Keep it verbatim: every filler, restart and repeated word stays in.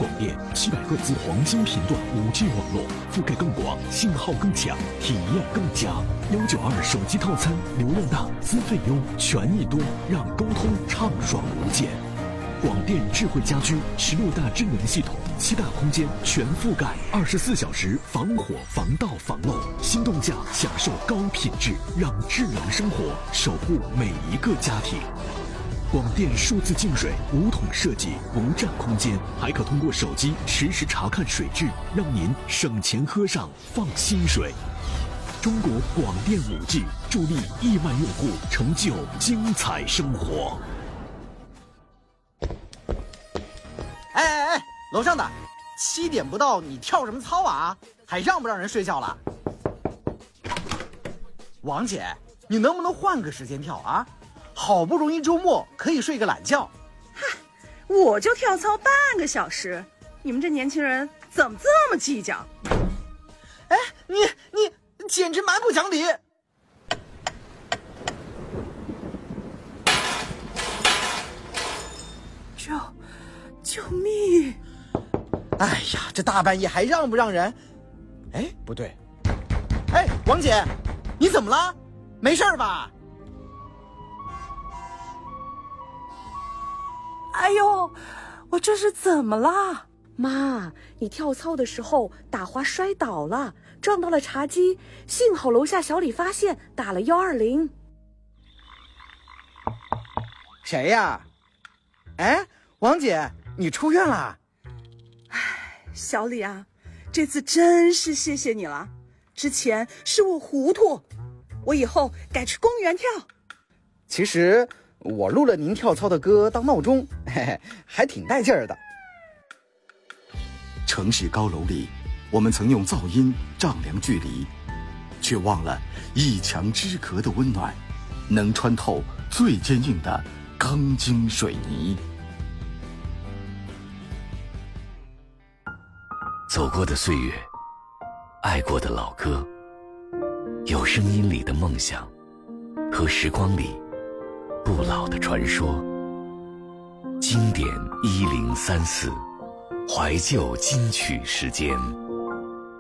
广电，七百赫兹黄金频段 五 G 网络，覆盖更广，信号更强，体验更佳。幺九二手机套餐，流量大，资费优，权益多，让沟通畅爽无间。广电智慧家居，十六大智能系统，七大空间全覆盖，二十四小时防火、防盗、防漏。心动价享受高品质，让智能生活守护每一个家庭。广电数字净水，无桶设计，不占空间，还可通过手机实时查看水质，让您省钱喝上放心水。中国广电 五 G 助力亿万用户成就精彩生活。 哎哎哎，楼上的，七点不到，你跳什么操啊？还让不让人睡觉了？王姐，你能不能换个时间跳啊？好不容易周末可以睡个懒觉。 嗨，我就跳操半个小时，你们这年轻人怎么这么计较？ 哎，你你简直蛮不讲理！ 救救命！ 哎呀，这大半夜还让不让人？哎，不对，哎，王姐，你怎么了？没事吧？ 哎呦，我这是怎么了？ 妈，你跳操的时候打滑摔倒了，撞到了茶几，幸好楼下小李发现，打了幺二零。 谁呀？哎，王姐，你出院了？ 哎，小李啊，这次真是谢谢你了，之前是我糊涂，我以后改去公园跳。 其实我录了您跳操的歌当闹钟，嘿嘿，还挺带劲儿的。 城市高楼里，我们曾用噪音丈量距离，却忘了一墙之隔的温暖，能穿透最坚硬的钢筋水泥。 走过的岁月，爱过的老歌，有声音里的梦想，和时光里不老的传说。经典一零三四，怀旧金曲时间。